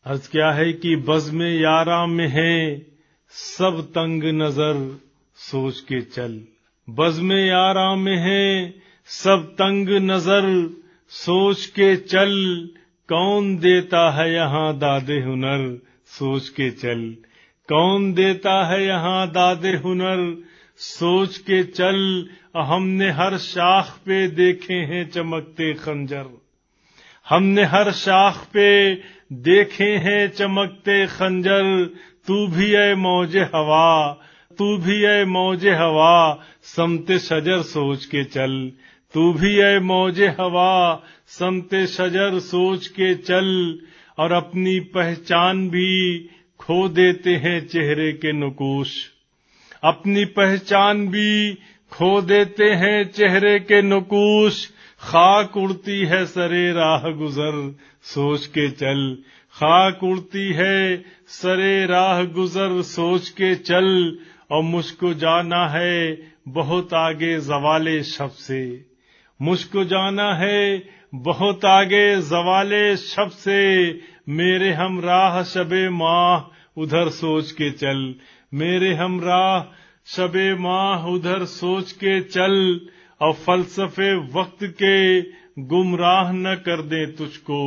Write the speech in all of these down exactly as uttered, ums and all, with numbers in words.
عرض کیا ہے کہ بزم یاراں میں ہے سب تنگ نظر سوچ کے چل، بزم یاراں میں ہے سب تنگ نظر سوچ کے چل، کون دیتا ہے یہاں داد ہنر سوچ کے چل، کون دیتا ہے یہاں داد ہنر سوچ کے چل، ہم نے ہر شاخ پہ دیکھے ہیں چمکتے خنجر، ہم نے ہر شاخ پہ دیکھے ہیں چمکتے خنجر، تو بھی اے موج ہوا، تو بھی اے موج ہوا سمت شجر سوچ کے چل، تو بھی اے موج ہوا سمت شجر سوچ کے چل، اور اپنی پہچان بھی کھو دیتے ہیں چہرے کے نقوش، اپنی پہچان بھی کھو دیتے ہیں چہرے کے نقوش، خاک اڑتی ہے سرے راہ گزر سوچ کے چل، خاک اڑتی ہے سرے راہ گزر سوچ کے چل، اور مجھ کو جانا ہے بہت آگے زوال شب سے، مجھ کو جانا ہے بہت آگے زوال شب سے، میرے ہمراہ شب ماہ ادھر سوچ کے چل، میرے ہمراہ شب ماہ ادھر سوچ کے چل، اور فلسفے وقت کے گمراہ نہ کر دیں تجھ کو،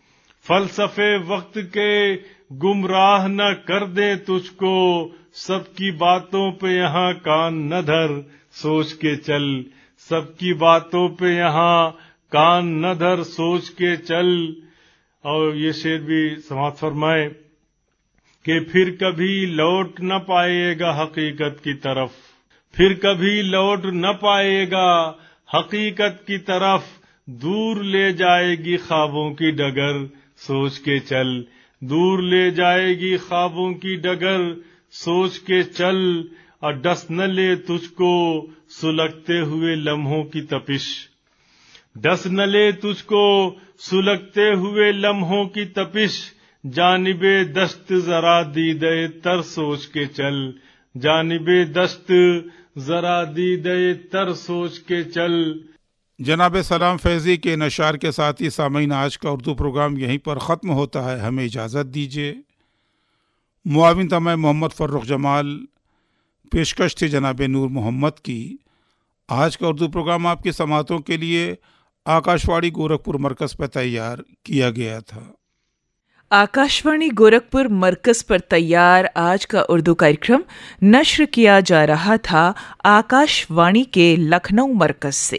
فلسفے وقت کے گمراہ نہ کر دیں تجھ کو، سب کی باتوں پہ یہاں کان نہ دھر سوچ کے چل، سب کی باتوں پہ یہاں کان نہ دھر سوچ کے چل۔ اور یہ شعر بھی سماعت فرمائے کہ پھر کبھی لوٹ نہ پائے گا حقیقت کی طرف، پھر کبھی لوٹ نہ پائے گا حقیقت کی طرف، دور لے جائے گی خوابوں کی ڈگر سوچ کے چل، دور لے جائے گی خوابوں کی ڈگر سوچ کے چل، اور ڈس نہ لے تجھ کو سلگتے ہوئے لمحوں کی تپش، ڈس نہ لے تجھ کو سلگتے ہوئے لمحوں کی تپش، جانب دست ذرا دیدے تر سوچ کے چل، جانب دست ذرا دیدے تر سوچ کے چل۔ جناب سلام فیضی کے نشار کے ساتھ ہی سامعین آج کا اردو پروگرام یہیں پر ختم ہوتا ہے، ہمیں اجازت دیجیے۔ معاون تمام محمد فرخ جمال، پیشکش تھی جناب نور محمد کی۔ آج کا اردو پروگرام آپ کی سماعتوں کے لیے آکاشوانی گورکھپور مرکز پر تیار کیا گیا تھا۔ آکاشوانی گورکھپور مرکز پر تیار آج کا اردو کارکرم نشر کیا جا رہا تھا آکاشوانی کے لکھنؤ مرکز سے۔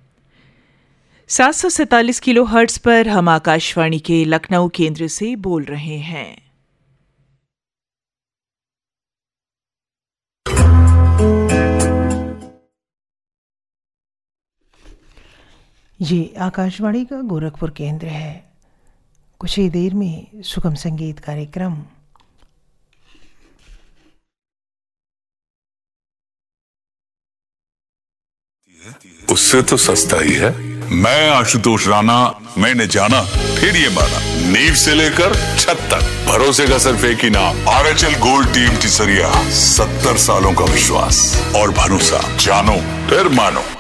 سات سو سینتالیس کلو ہرٹز پر ہم آکاشوانی کے لکھنؤ کیندر سے بول رہے ہیں۔ یہ آکاشوانی کا گورکھپور کیندر ہے۔ کچھ ہی دیر میں سگم سنگیت کارکرم۔ اس سے تو سستا ہی ہے۔ میں آشوتوش رانا، میں نے جانا پھر یہ مانا، نیو سے لے کر چھت تک بھروسے کا صرف ایک ہی نام، are H L gold team ٹیسریا، ستر سالوں کا وشواس اور بھروسہ، جانو پھر مانو۔